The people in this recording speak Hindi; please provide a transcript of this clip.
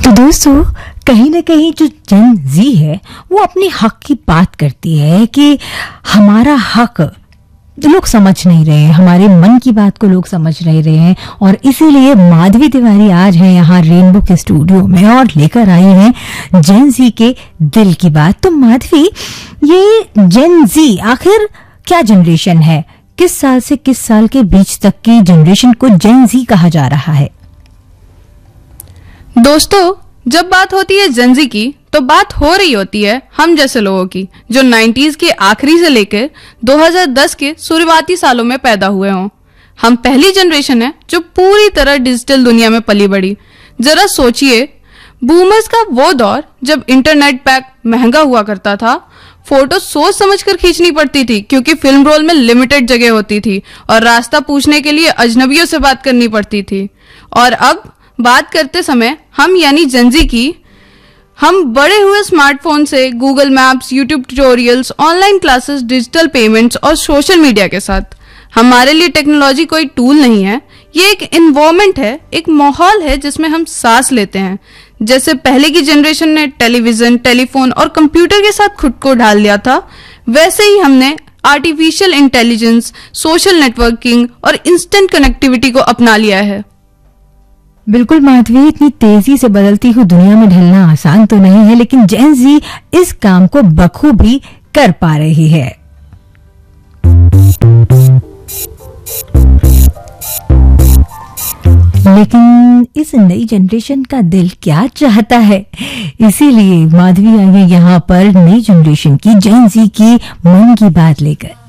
तो दोस्तों, कहीं ना कहीं जो जेन जी है वो अपने हक की बात करती है कि हमारा हक लोग समझ नहीं रहे हैं, हमारे मन की बात को लोग समझ नहीं रहे हैं। और इसीलिए माधवी तिवारी आज है यहाँ रेनबो के स्टूडियो में और लेकर आई हैं जेन जी के दिल की बात। तो माधवी, ये जेन जी आखिर क्या जनरेशन है? किस साल से किस साल के बीच तक की जनरेशन को जेन जी कहा जा रहा है? दोस्तों, जब बात होती है जेन जी की तो बात हो रही होती है हम जैसे लोगों की जो 90s के आखिरी से लेकर 2010 के शुरुआती सालों में पैदा हुए हों। हम पहली जनरेशन है जो पूरी तरह डिजिटल दुनिया में पली बढ़ी। जरा सोचिए, बूमर्स का वो दौर जब इंटरनेट पैक महंगा हुआ करता था, फोटो सोच समझकर खींचनी पड़ती थी क्योंकि फिल्म रोल में लिमिटेड जगह होती थी और रास्ता पूछने के लिए अजनबियों से बात करनी पड़ती थी। और अब बात करते समय हम यानी जेन जी की, हम बड़े हुए स्मार्टफोन से Google maps, YouTube tutorials, online classes, digital payments और सोशल मीडिया के साथ। हमारे लिए टेक्नोलॉजी कोई टूल नहीं है, ये एक एनवायरनमेंट है, एक माहौल है जिसमें हम सांस लेते हैं। जैसे पहले की जनरेशन ने टेलीविजन, टेलीफोन और कंप्यूटर के साथ खुद को ढाल लिया था, वैसे ही हमने आर्टिफिशियल इंटेलिजेंस, सोशल नेटवर्किंग और इंस्टेंट कनेक्टिविटी को अपना लिया है। बिल्कुल माधवी, इतनी तेजी से बदलती हुई दुनिया में ढलना आसान तो नहीं है, लेकिन जेन जी इस काम को बखूबी कर पा रही है। लेकिन इस नई जनरेशन का दिल क्या चाहता है? इसीलिए माधवी आई है यहाँ पर नई जनरेशन की, जेन जी की मन की बात लेकर।